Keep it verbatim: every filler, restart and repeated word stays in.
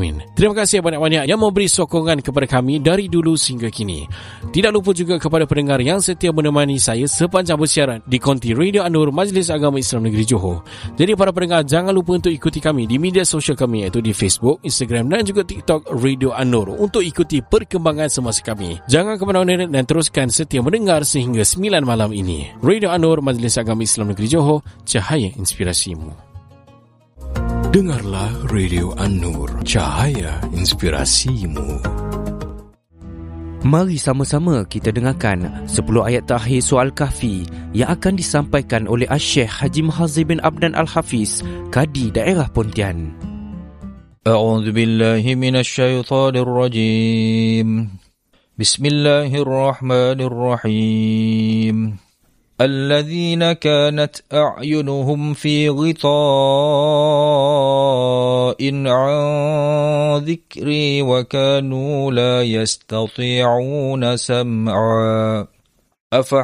Amin. Terima kasih banyak-banyak yang memberi sokongan kepada kami dari dulu sehingga kini. Tidak lupa juga kepada pendengar yang setia menemani saya sepanjang bersiaran di konti Radio An-Nur Majlis Agama Islam Negeri Johor. Jadi para pendengar, jangan lupa untuk ikuti kami di media sosial kami, iaitu di Facebook, Instagram dan juga TikTok Radio An-Nur untuk ikuti perkembangan semasa kami. Jangan ke mana-mana dan teruskan setia mendengar sehingga sembilan malam ini. Radio An-Nur Majlis Agama Islam Negeri Johor, cahaya inspirasimu. Dengarlah Radio An-Nur, cahaya inspirasimu. Mari sama-sama kita dengarkan sepuluh ayat terakhir surah Al-Kahfi yang akan disampaikan oleh Asy-Syeikh Haji Muhadhir bin Abdan Al-Hafiz, Kadi Daerah Pontian. A'udzu billahi minasy syaithanir rajim. Bismillahirrahmanirrahim. الذين كانت أعينهم في غطاء عن ذكري وكانوا لا يستطيعون سمعا